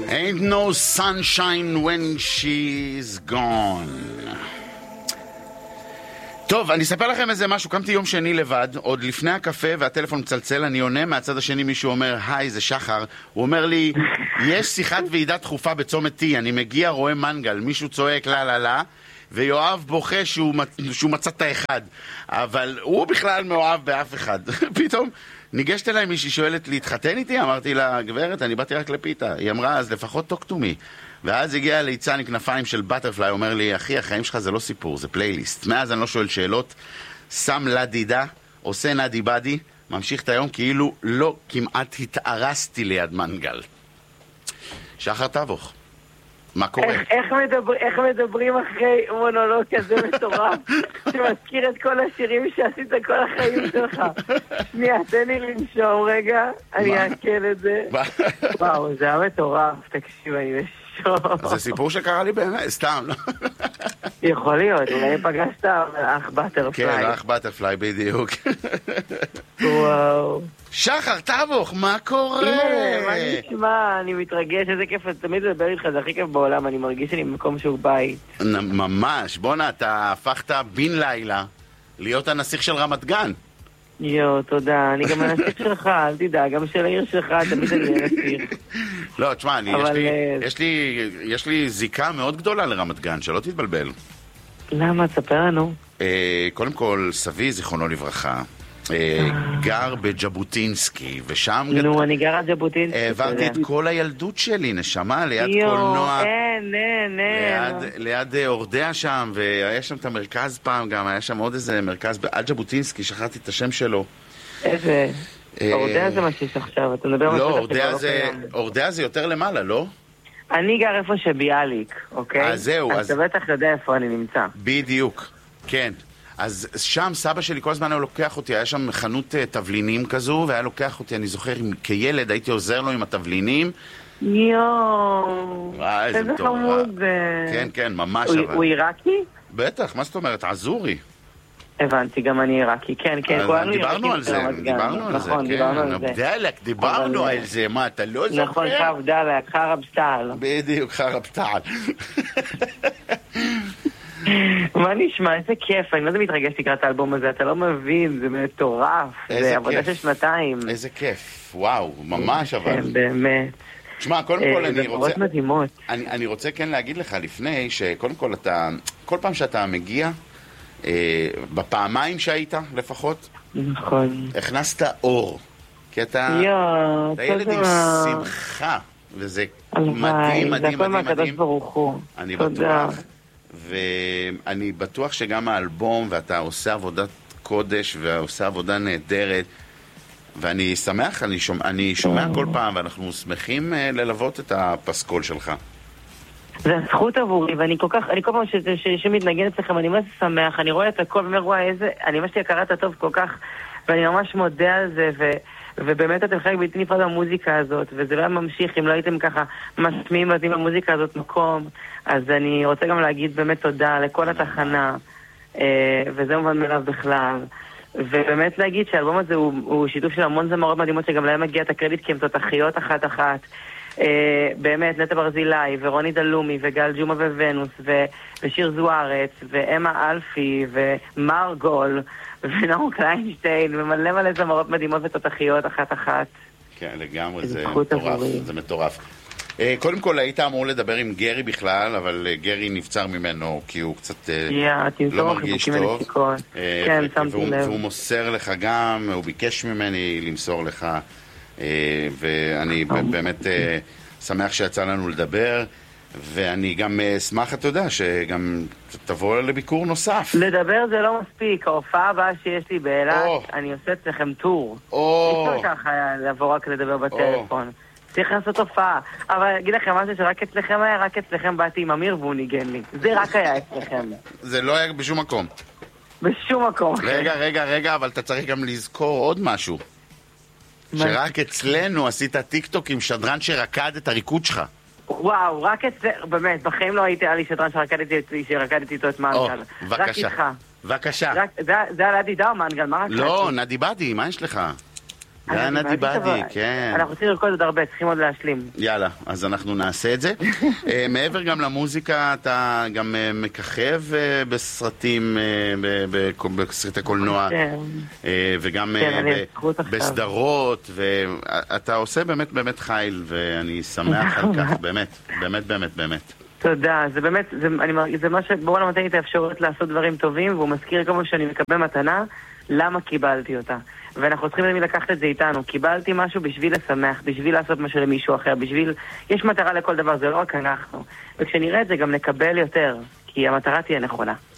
Ain't no sunshine when she's gone. טוב, אני אספר לכם איזה משהו. קמתי יום שני לבד, עוד לפני הקפה והטלפון מצלצל, אני עונה, מהצד השני מישהו אומר, היי, זה שחר. הוא אומר לי, יש שיחת ועידת דחופה בצומת T, אני מגיע, רואה מנגל, מישהו צועק לה לה לה, ויואב בוכה שהוא מצא את האחד, אבל הוא בכלל מאוהב באף אחד. פתאום ניגשת אליי מישהי, שואלת להתחתן איתי, אמרתי לה, גברת, אני באתי רק לפיתה. היא אמרה, אז לפחות talk to me. ואז הגיע ליצן עם כנפיים של בטרפליי, אומר לי, אחי, החיים שלך זה לא סיפור, זה פלייליסט. מאז אני לא שואל שאלות, שם לה דידה, עושה נדי בדי, ממשיך את היום כאילו לא כמעט התארסתי ליד מנגל. שחר תבוך, מה קורה? איך מדברים אחרי מונולוג כזה מטורף שמזכיר את כל השירים שעשית כל החיים שלך? שנייה, תן לי לנשום רגע, אני אעכל את זה. וואו, זה היה מטורף, תקשיב, אני בשוק. זה סיפור שקרה לי באמת, סתם, לא? יכול להיות, אולי פגשת אח בטרפליי. כן, אח בטרפליי, בדיוק. וואו. שחר תבוך, מה קורה? מה נשמע? אני מתרגש, איזה כיף, תמיד לדבר איתך, זה הכי כיף בעולם, אני מרגיש שאני במקום שהוא בית. ממש, בונה, אתה הפכת בן לילה להיות הנסיך של רמת גן. יו, תודה, אני גם הנסיך שלך, אל תדע, גם של העיר שלך, תמיד אני הנסיך. לא, תשמע, יש לי זיקה מאוד גדולה לרמת גן, שלא תתבלבל. למה? תספר לנו. קודם כל, סבי, זיכרונו לברכה, גר בג'בוטינסקי, ושם... נו, אני גר על ג'בוטינסקי. העברתי את כל הילדות שלי, נשמה, ליד קולנוע. ליד אורדיה שם, והיה שם את המרכז פעם גם, היה שם עוד איזה מרכז, על ג'בוטינסקי, שכחתי את השם שלו. איזה? אורדיה זה מה שיש עכשיו, אתה מדבר מה לא, אורדיה זה יותר למעלה, לא? אני גר איפה שביאליק, אוקיי? אז זהו. אז אתה בטח יודע איפה אני נמצא. בדיוק, כן. אז שם סבא שלי כל הזמן היה לוקח אותי, היה שם חנות תבלינים כזו, והיה לוקח אותי, אני זוכר, כילד הייתי עוזר לו עם התבלינים. יואו, איזה חמוד. כן, כן, ממש. הוא עיראקי? בטח, מה זאת אומרת? עזורי. הבנתי, גם אני עיראקי, כן, כן. דיברנו על זה, דיברנו על זה, דיברנו על זה, מה, אתה לא זוכר? נכון, חב דלק, חרב סטל. בדיוק, חרב סטל. מה נשמע? איזה כיף, אני לא יודע מתרגש לקראת האלבום הזה, אתה לא מבין, זה מטורף, זה עבודה של שנתיים. איזה כיף, וואו, ממש אבל. כן, באמת. תשמע, קודם כל אני רוצה כן להגיד לך לפני, שקודם כל אתה, כל פעם שאתה מגיע, בפעמיים שהיית לפחות, נכון. הכנסת אור, כי אתה ילד עם שמחה, וזה מדהים, מדהים, מדהים. אני בטוח. ואני בטוח שגם האלבום, ואתה עושה עבודת קודש ועושה עבודה נהדרת, ואני שמח, אני שומע כל פעם, ואנחנו שמחים ללוות את הפסקול שלך. זה זכות עבורי, ואני כל פעם שמתנגן אצלכם, אני ממש שמח, אני רואה את הכל ואומר, וואי, אני ממש קראת טוב כל כך, ואני ממש מודה על זה, ובאמת אתם חלק בלתי נפרד במוזיקה הזאת, וזה לא היה ממשיך אם לא הייתם ככה משמיעים לתים במוזיקה הזאת מקום. אז אני רוצה גם להגיד באמת תודה לכל התחנה, וזה מובן מאליו בכלל. ובאמת להגיד שהאלבום הזה הוא שיתוף של המון זמרות מדהימות, שגם להם מגיע את הקרדיט כי הם תותחיות אחת. באמת, נטע ברזילי, ורוני דלומי, וגל ג'ומה וונוס, ושיר זוארץ, ואמה אלפי, ומרגול, ונאור קליינשטיין, ומלא זמרות מדהימות ותותחיות אחת. כן, לגמרי, זה מטורף, זה מטורף. קודם כל היית אמור לדבר עם גרי בכלל, אבל גרי נבצר ממנו כי הוא קצת לא מרגיש טוב. כן, שמתי לב. והוא מוסר לך גם, הוא ביקש ממני למסור לך, ואני באמת שמח שיצא לנו לדבר, ואני גם אשמח, אתה יודע, שגם תבוא לביקור נוסף. לדבר זה לא מספיק, ההופעה הבאה שיש לי באילת, אני עושה אצלכם טור. אי אפשר ככה לבוא רק לדבר בטלפון. צריך לעשות הופעה. אבל אגיד לכם משהו שרק אצלכם היה, רק אצלכם באתי עם אמיר והוא ניגן לי. זה רק היה אצלכם. זה לא היה בשום מקום. בשום מקום. רגע, אבל אתה צריך גם לזכור עוד משהו. שרק אצלנו עשית טיקטוק עם שדרן שרקד את הריקוד שלך. וואו, רק אצלנו, באמת, בחיים לא הייתי לי שדרן שרקדתי איתו את מנגל. רק איתך. בבקשה. זה היה נדי דה או מנגל, מה רקדתי? לא, נדי בדי, מה יש לך? גאנה דיבדי, כן. אנחנו צריכים לרקוד עוד הרבה, צריכים עוד להשלים. יאללה, אז אנחנו נעשה את זה. מעבר גם למוזיקה, אתה גם מככב בסרטים, בסרטי קולנוע, וגם בסדרות, ואתה עושה באמת באמת חיל, ואני שמח על כך, באמת, באמת, באמת, באמת. תודה, זה באמת, זה מה שבואו נותן לי את האפשרות לעשות דברים טובים, והוא מזכיר כמו שאני מקבל מתנה, למה קיבלתי אותה. ואנחנו צריכים לקחת את זה איתנו. קיבלתי משהו בשביל לשמח, בשביל לעשות משהו למישהו אחר, יש מטרה לכל דבר, זה לא רק אנחנו. וכשנראה את זה גם נקבל יותר, כי המטרה תהיה נכונה.